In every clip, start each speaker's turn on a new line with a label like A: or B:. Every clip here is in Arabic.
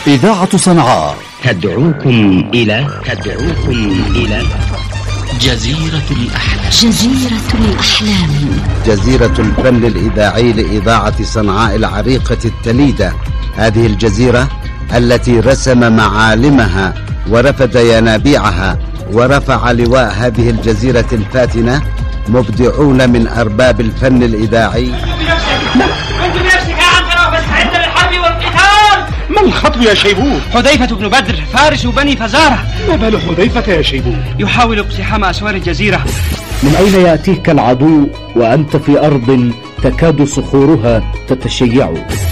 A: إذاعة صنعاء
B: تدعوكم إلى
C: جزيرة الأحلام.
D: جزيرة الفن الإذاعي لإذاعة صنعاء العريقة التليدة. هذه الجزيرة التي رسم معالمها ورفد ينابيعها ورفع لواء هذه الجزيرة الفاتنة مبدعون من أرباب الفن الإذاعي.
E: انتم بنفسك يا عنترة فاستعد للحرب والقتال.
F: ما الخطب يا شيبوت؟
E: حذيفة بن بدر فارس بني فزارة.
F: ما بال حذيفة يا شيبوت؟
E: يحاول اقتحام أسوار الجزيرة.
G: من أين يأتيك العدو وأنت في أرض تكاد صخورها تتشيع؟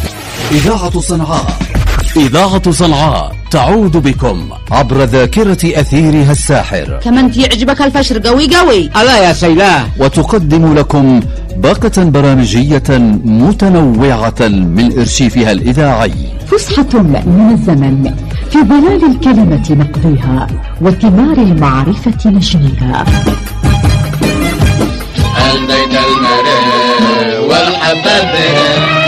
A: إذاعة صنعاء تعود بكم عبر ذاكرة أثيرها الساحر.
H: كمان يعجبك الفشر قوي
E: ألا يا سيلاه.
A: وتقدم لكم باقة برامجية متنوعة من إرشيفها الإذاعي.
I: فسحة من الزمن في ظلال الكلمة نقضيها وثمار المعرفة نشنيها.
J: البيت المرء والحباب به.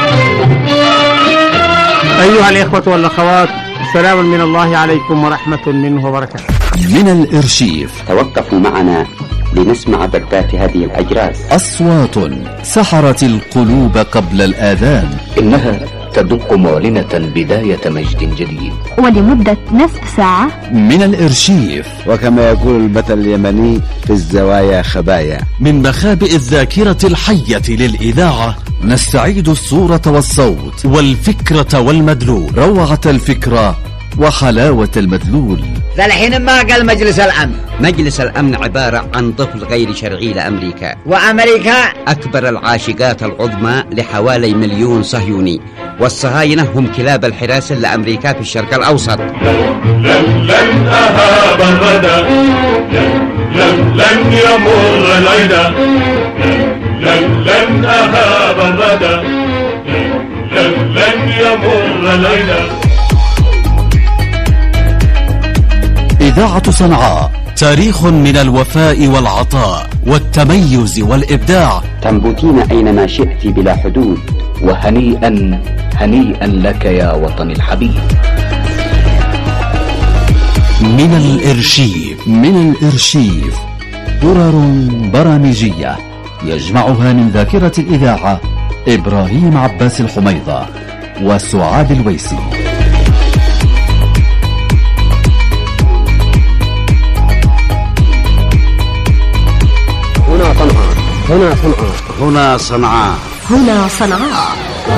F: أيها الإخوة والأخوات، سلام من الله عليكم ورحمة منه وبركاته.
A: من الإرشيف
B: توقفوا معنا لنسمع بثات هذه الأجراس.
A: أصوات سحرت القلوب قبل الآذان.
G: إنها تدق معلنة بداية مجد جديد
I: ولمدة نصف ساعة.
A: من الإرشيف،
D: وكما يقول المثل اليمني في الزوايا خبايا.
A: من مخابئ الذاكرة الحية للإذاعة نستعيد الصورة والصوت والفكرة والمدلول، روعة الفكرة وحلاوة المدلول.
E: الحين ما قال مجلس الأمن عبارة عن طفل غير شرعي لأمريكا، وأمريكا أكبر العاشقات العظمى لحوالي 1,000,000 صهيوني، والصهاينة هم كلاب الحراسة لأمريكا في الشرق الأوسط.
J: لن أهاب الردى، لن يمر العدا، لن أهاب الردى، لن يمر العدا.
A: إذاعة صنعاء تاريخ من الوفاء والعطاء والتميز والإبداع.
B: تنبتين أينما شئت بلا حدود.
G: وهنيئا لك يا وطني الحبيب.
A: من الإرشيف درر برامجية يجمعها من ذاكرة الإذاعة إبراهيم عباس الحميضة وسعاد الويسي.
I: هنا صنعاء.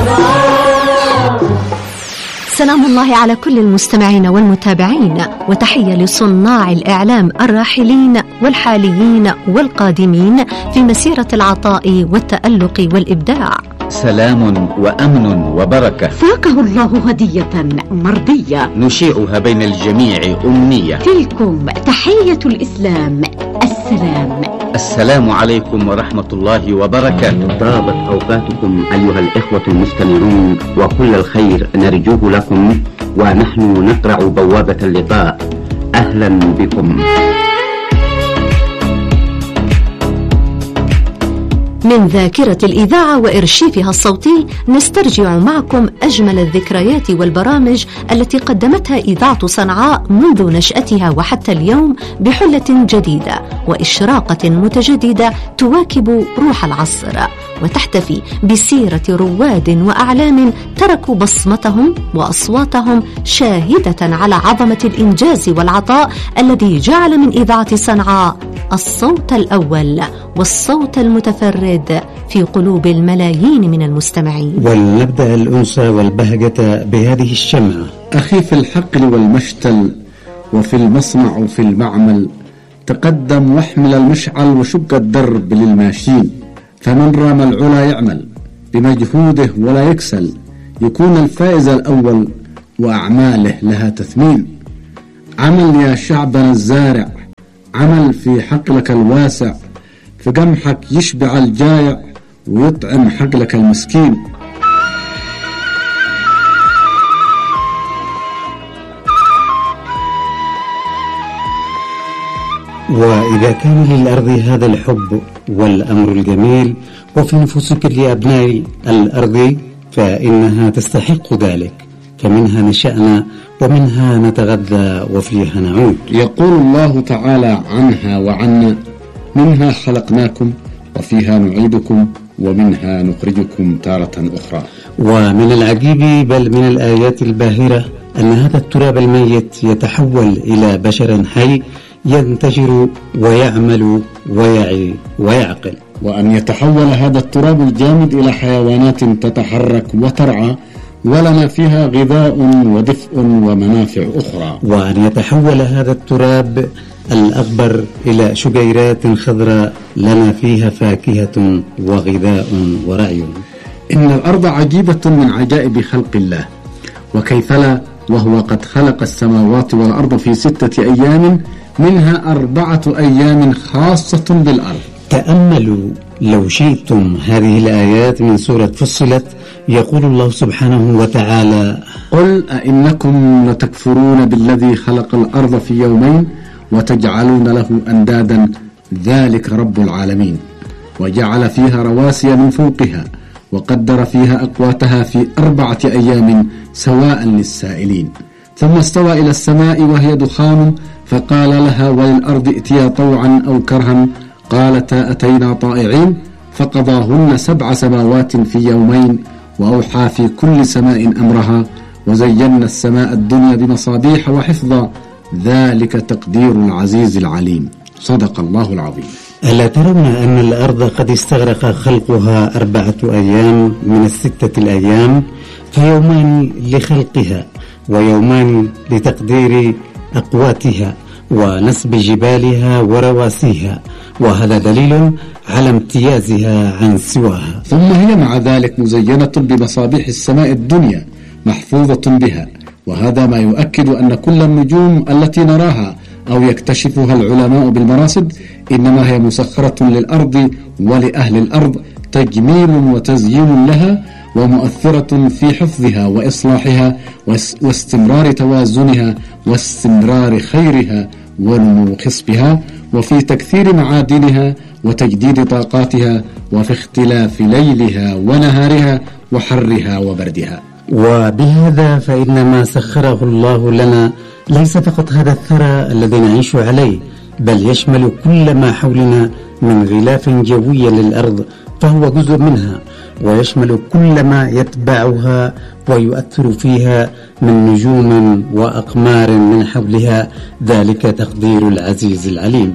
I: سلام الله على كل المستمعين والمتابعين، وتحية لصناع الإعلام الراحلين والحاليين والقادمين في مسيرة العطاء والتألق والإبداع.
D: سلام وأمن وبركة
I: فاقه الله هدية مرضية
D: نشيعها بين الجميع أمنية.
I: تلكم تحية الإسلام.
D: السلام عليكم ورحمة الله وبركاته.
B: طابت أوقاتكم أيها الإخوة المستمعون، وكل الخير نرجوه لكم، ونحن نقرع بوابة اللقاء. أهلا بكم.
I: من ذاكرة الإذاعة وإرشيفها الصوتي نسترجع معكم أجمل الذكريات والبرامج التي قدمتها إذاعة صنعاء منذ نشأتها وحتى اليوم، بحلة جديدة وإشراقة متجددة تواكب روح العصر، وتحتفي بسيرة رواد وأعلام تركوا بصمتهم وأصواتهم شاهدة على عظمة الإنجاز والعطاء الذي جعل من إذاعة صنعاء الصوت الأول والصوت المتفرد في قلوب الملايين من المستمعين.
K: ولنبدأ الأنس والبهجة بهذه الشمعة. أخي في الحقل والمشتل وفي المصنع وفي المعمل، تقدم واحمل المشعل وشق الدرب للماشين. فمن رام العلا يعمل بمجهوده ولا يكسل، يكون الفائز الأول وأعماله لها تثمين. عمل يا شعبنا الزارع، عمل في حقلك الواسع، في قمحك يشبع الجائع ويطعم حقلك المسكين. وإذا كان للأرض هذا الحب والأمر الجميل وفي نفوس كل أبناء الأرض، فإنها تستحق ذلك.
H: فمنها نشأنا ومنها نتغذى وفيها نعود.
K: يقول الله تعالى عنها وعنا: منها خلقناكم وفيها نعيدكم ومنها نخرجكم تارة أخرى.
H: ومن العجيب بل من الآيات الباهرة أن هذا التراب الميت يتحول إلى بشر حي ينتشر ويعمل ويعي ويعقل،
K: وأن يتحول هذا التراب الجامد إلى حيوانات تتحرك وترعى ولنا فيها غذاء ودفء ومنافع أخرى،
H: وأن يتحول هذا التراب الأخضر إلى شجيرات خضراء لنا فيها فاكهة وغذاء ورعي.
K: إن الأرض عجيبة من عجائب خلق الله، وكيف لا وهو قد خلق السماوات والأرض في 6 أيام منها 4 أيام خاصة بالأرض.
H: تأملوا لو شئتم هذه الآيات من سورة فصلت. يقول الله سبحانه وتعالى:
K: قل أئنكم لتكفرون بالذي خلق الأرض في يومين وتجعلون له أندادا ذلك رب العالمين، وجعل فيها رواسي من فوقها وقدر فيها أقواتها في 4 أيام سواء للسائلين، ثم استوى إلى السماء وهي دخان فقال لها وللأرض ائتيا طوعا أو كرها قالتا أتينا طائعين، فقضاهن 7 سماوات في يومين وأوحى في كل سماء أمرها وزينا السماء الدنيا بمصابيح وحفظا ذلك تقدير العزيز العليم. صدق الله العظيم.
H: ألا ترون أن الأرض قد استغرق خلقها 4 أيام من 6 الأيام، في يومين لخلقها ويومان لتقدير أقواتها ونسب جبالها ورواسيها، وهذا دليل على امتيازها عن سواها.
K: ثم هي مع ذلك مزينة بمصابيح السماء الدنيا محفوظة بها، وهذا ما يؤكد أن كل النجوم التي نراها أو يكتشفها العلماء بالمراصد إنما هي مسخرة للأرض ولأهل الأرض تجميل وتزيين لها، ومؤثرة في حفظها وإصلاحها واستمرار توازنها واستمرار خيرها ونمو خصبها، وفي تكثير معادنها وتجديد طاقاتها، وفي اختلاف ليلها ونهارها وحرها وبردها.
H: وبهذا فإن ما سخره الله لنا ليس فقط هذا الثرى الذي نعيش عليه، بل يشمل كل ما حولنا من غلاف جوي للأرض فهو جزء منها، ويشمل كل ما يتبعها ويؤثر فيها من نجوم وأقمار من حولها، ذلك تقدير العزيز العليم.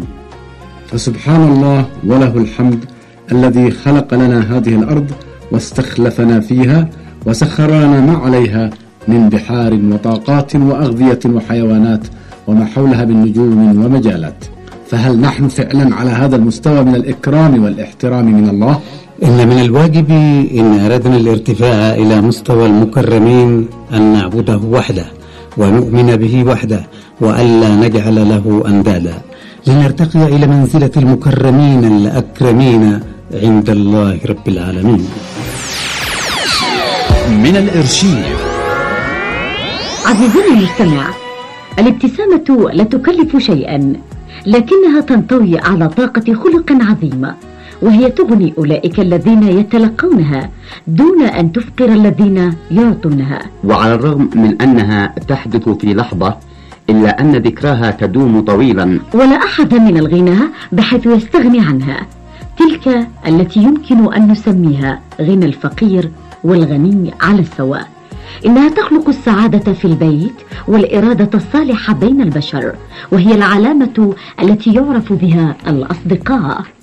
K: فسبحان الله وله الحمد الذي خلق لنا هذه الأرض واستخلفنا فيها وسخر لنا ما عليها من بحار وطاقات وأغذية وحيوانات وما حولها من نجوم ومجالات. فهل نحن فعلا على هذا المستوى من الإكرام والاحترام من الله؟
H: إن من الواجب إن أردنا الارتفاع إلى مستوى المكرمين أن نعبده وحده ونؤمن به وحده وألا نجعل له أندادا، لنرتقي إلى منزلة المكرمين الأكرمين عند الله رب العالمين.
A: من الإرشيف.
L: عزيزي المستمع، الابتسامة لا تكلف شيئا، لكنها تنطوي على طاقة خلق عظيمة، وهي تغني أولئك الذين يتلقونها دون أن تفقر الذين يعطونها.
B: وعلى الرغم من أنها تحدث في لحظة إلا أن ذكراها تدوم طويلا،
L: ولا أحد من الغنى بحيث يستغني عنها، تلك التي يمكن أن نسميها غنى الفقير والغني على السواء. إنها تخلق السعادة في البيت والإرادة الصالحة بين البشر، وهي العلامة التي يعرف بها الأصدقاء.